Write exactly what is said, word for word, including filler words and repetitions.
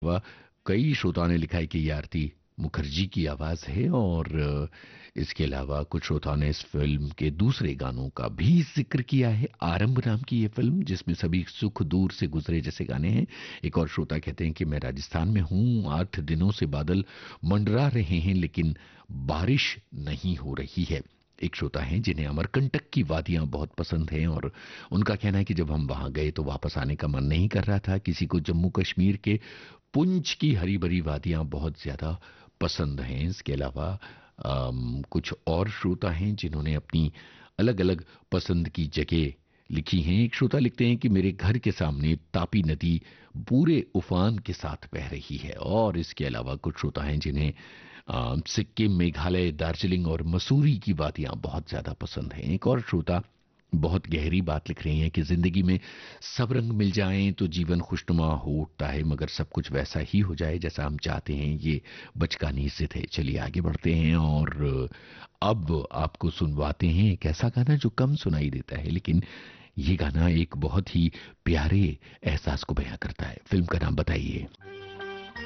अलावा कई श्रोताओं ने लिखा है कि ये आरती मुखर्जी की आवाज है, और इसके अलावा कुछ श्रोताओं ने इस फिल्म के दूसरे गानों का भी जिक्र किया है। आरंभ नाम की ये फिल्म जिसमें सभी सुख दूर से गुजरे जैसे गाने हैं। एक और श्रोता कहते हैं कि मैं राजस्थान में हूं, आठ दिनों से बादल मंडरा रहे हैं लेकिन बारिश नहीं हो रही है। एक श्रोता हैं जिन्हें अमरकंटक की वादियां बहुत पसंद हैं, और उनका कहना है कि जब हम वहां गए तो वापस आने का मन नहीं कर रहा था। किसी को जम्मू कश्मीर के पुंछ की हरी भरी वादियां बहुत ज्यादा पसंद हैं। इसके अलावा अम, कुछ और श्रोता हैं जिन्होंने अपनी अलग अलग पसंद की जगह लिखी हैं। एक श्रोता लिखते हैं कि मेरे घर के सामने तापी नदी पूरे उफान के साथ बह रही है। और इसके अलावा कुछ श्रोता हैं जिन्हें अम, सिक्किम, मेघालय, दार्जिलिंग और मसूरी की वादियां बहुत ज्यादा पसंद हैं। एक और श्रोता बहुत गहरी बात लिख रही हैं कि जिंदगी में सब रंग मिल जाएं तो जीवन खुशनुमा हो उठता है, मगर सब कुछ वैसा ही हो जाए जैसा हम चाहते हैं ये बचकानी जिद है। चलिए आगे बढ़ते हैं और अब आपको सुनवाते हैं एक ऐसा गाना जो कम सुनाई देता है, लेकिन ये गाना एक बहुत ही प्यारे एहसास को बयां करता है। फिल्म का नाम बताइए।